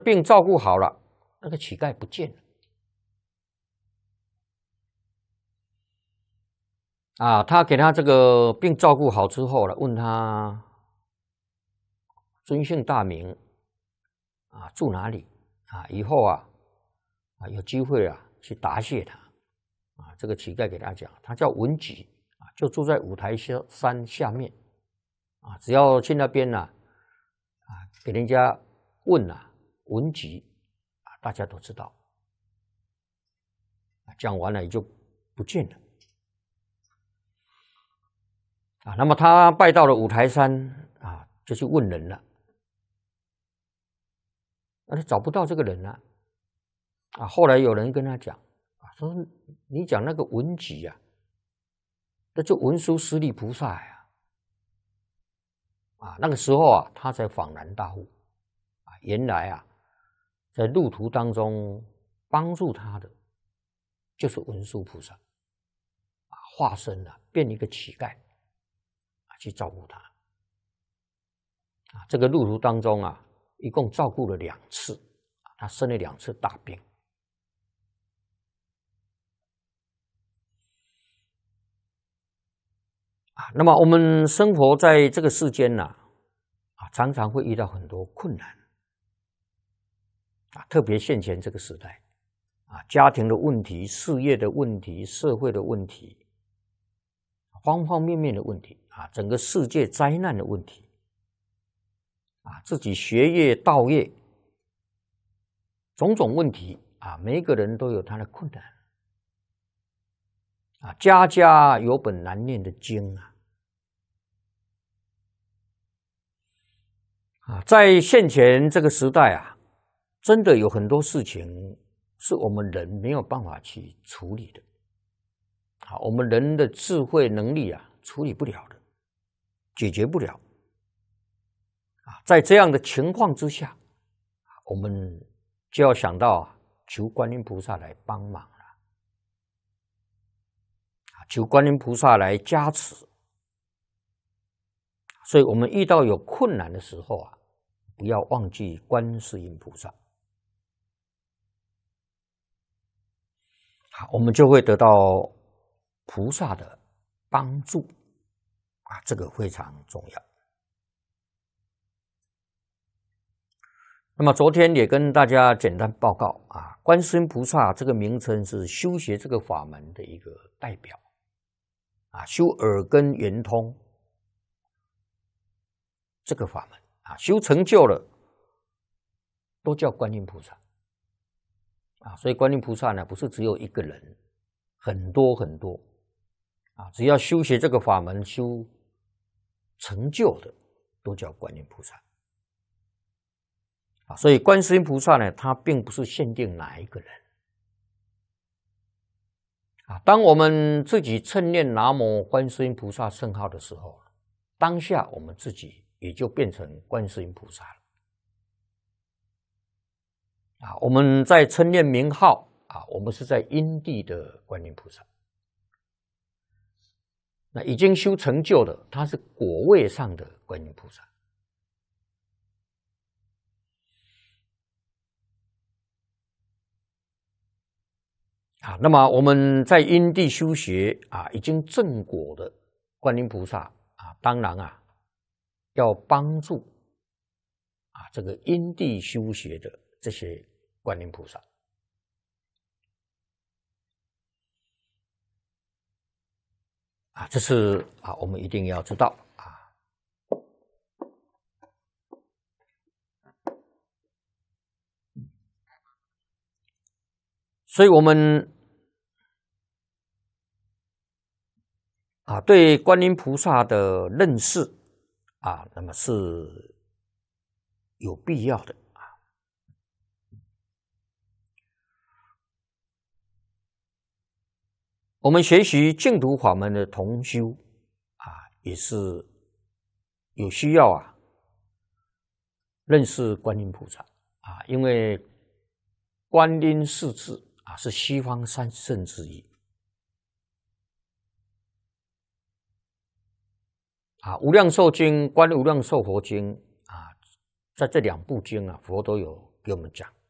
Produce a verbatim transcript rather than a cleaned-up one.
病照顾好了，那个乞丐不见了。啊，他给他这个病照顾好之后了，问他尊姓大名，啊，住哪里？啊，以后啊，啊有机会啊去答谢他。啊，这个乞丐给他讲，他叫文吉，啊，就住在五台山下面。啊，只要去那边呢、啊，啊，给人家问啊，文吉，啊，大家都知道。讲完了也就不见了。啊，那么他拜到了五台山啊，就去问人了，那他找不到这个人了。啊，后来有人跟他讲，啊，说你讲那个文吉啊，那就文殊师利菩萨呀。啊，那个时候啊，他才恍然大悟，啊，原来啊，在路途当中帮助他的就是文殊菩萨，啊，化身了，变一个乞丐。去照顾他，啊，这个路途当中啊，一共照顾了两次，他生了两次大病。啊，那么我们生活在这个世间呢、啊，啊，常常会遇到很多困难，啊，特别现前这个时代，啊，家庭的问题、事业的问题、社会的问题，方方面面的问题。啊，整个世界灾难的问题，啊，自己学业、道业，种种问题啊，每一个人都有他的困难，啊，家家有本难念的经啊，啊，在现前这个时代啊，真的有很多事情是我们人没有办法去处理的，啊，我们人的智慧能力啊，处理不了的。解决不了啊！在这样的情况之下，我们就要想到求观音菩萨来帮忙了，求观音菩萨来加持。所以，我们遇到有困难的时候啊，不要忘记观世音菩萨，好，我们就会得到菩萨的帮助。啊，这个非常重要。那么昨天也跟大家简单报告啊，观世音菩萨这个名称是修学这个法门的一个代表啊，修耳根圆通这个法门啊，修成就了都叫观音菩萨啊，所以观音菩萨呢，不是只有一个人，很多很多啊，只要修学这个法门修成就的都叫观音菩萨啊，所以观世音菩萨呢，它并不是限定哪一个人啊。当我们自己称念南无观世音菩萨圣号的时候，当下我们自己也就变成观世音菩萨了啊。我们在称念名号啊，我们是在因地的观音菩萨。那已经修成就的，他是果位上的观音菩萨啊。那么我们在因地修学啊，已经正果的观音菩萨啊，当然啊，要帮助啊这个因地修学的这些观音菩萨。啊，这是啊，我们一定要知道啊。所以，我们啊，对观音菩萨的认识啊，那么是有必要的啊。我们学习净土法门的同修啊，也是有需要啊，认识观音菩萨啊，因为观音四字啊是西方三圣之一啊，《无量寿经》、《观无量寿佛经》啊，在这两部经啊，佛都有给我们讲。